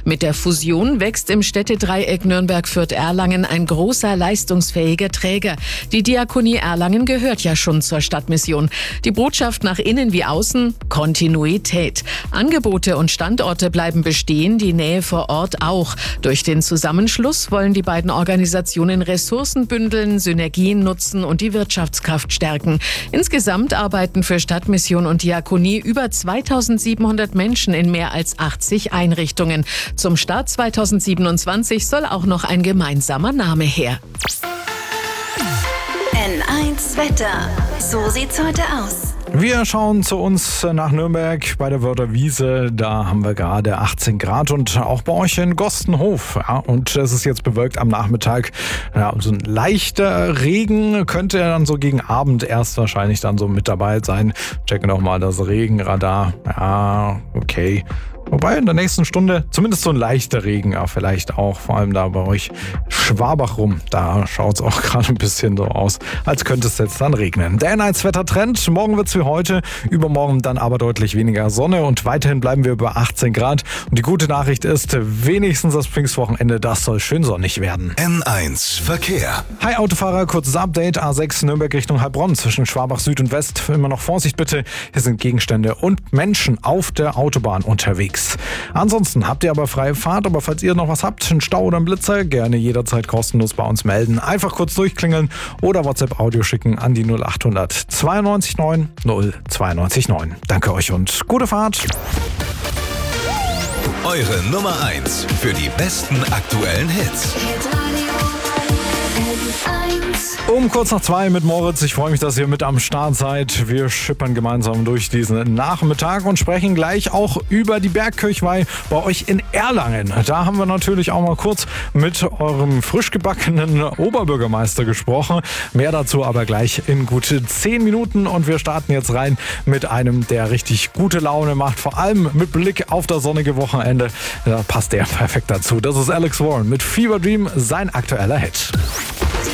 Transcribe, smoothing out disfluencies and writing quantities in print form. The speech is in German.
Mit der Fusion wächst im Städtedreieck Nürnberg-Fürth-Erlangen ein großer, leistungsfähiger Träger. Die Diakonie Erlangen gehört ja schon zur Stadtmission. Die Botschaft nach innen wie außen: Kontinuität. Angebote und Standorte bleiben bestehen, die Nähe vor Ort auch. Durch den Zusammenschluss wollen die beiden Organisationen Ressourcen bündeln, Synergien nutzen und die Wirtschaftskraft stärken. Insgesamt arbeiten für Stadtmission und Diakonie über 2700 Menschen in mehr als 80 Einrichtungen. Zum Start 2027 soll auch noch ein gemeinsamer Name her. N1 Wetter. So sieht's heute aus. Wir schauen zu uns nach Nürnberg bei der Wörtherwiese. Da haben wir gerade 18 Grad und auch bei euch in Gostenhof. Ja, und es ist jetzt bewölkt am Nachmittag. Ja, so ein leichter Regen könnte dann so gegen Abend erst wahrscheinlich dann so mit dabei sein. Checken noch mal das Regenradar. Ja, okay. Wobei in der nächsten Stunde zumindest so ein leichter Regen, ja, vielleicht auch, vor allem da bei euch Schwabach rum. Da schaut es auch gerade ein bisschen so aus, als könnte es jetzt dann regnen. Der N1-Wettertrend: Morgen wird es wie heute, übermorgen dann aber deutlich weniger Sonne und weiterhin bleiben wir über 18 Grad. Und die gute Nachricht ist, wenigstens das Pfingstwochenende, das soll schön sonnig werden. N1 Verkehr. Hi Autofahrer, kurzes Update. A6 Nürnberg Richtung Heilbronn zwischen Schwabach Süd und West. Immer noch Vorsicht bitte, hier sind Gegenstände und Menschen auf der Autobahn unterwegs. Ansonsten habt ihr aber freie Fahrt, aber falls ihr noch was habt, einen Stau oder einen Blitzer, gerne jederzeit kostenlos bei uns melden. Einfach kurz durchklingeln oder WhatsApp-Audio schicken an die 0800 92 9 092 9. Danke euch und gute Fahrt. Eure Nummer 1 für die besten aktuellen Hits. Um kurz nach 2 mit Moritz. Ich freue mich, dass ihr mit am Start seid. Wir schippern gemeinsam durch diesen Nachmittag und sprechen gleich auch über die Bergkirchweih bei euch in Erlangen. Da haben wir natürlich auch mal kurz mit eurem frisch gebackenen Oberbürgermeister gesprochen. Mehr dazu aber gleich in gute 10 Minuten. Und wir starten jetzt rein mit einem, der richtig gute Laune macht. Vor allem mit Blick auf das sonnige Wochenende. Da passt der perfekt dazu. Das ist Alex Warren mit Fever Dream, sein aktueller Hit.